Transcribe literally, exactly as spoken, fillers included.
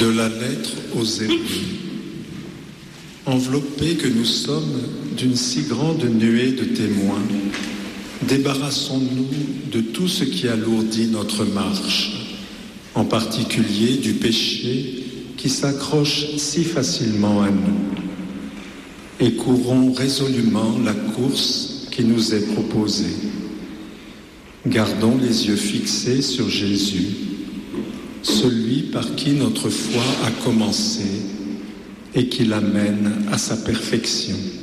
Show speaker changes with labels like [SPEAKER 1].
[SPEAKER 1] De la lettre aux Hébreux. Enveloppés que nous sommes d'une si grande nuée de témoins, débarrassons-nous de tout ce qui alourdit notre marche, en particulier du péché qui s'accroche si facilement à nous, et courons résolument la course qui nous est proposée. Gardons les yeux fixés sur Jésus, celui par qui notre foi a commencé et qui l'amène à sa perfection.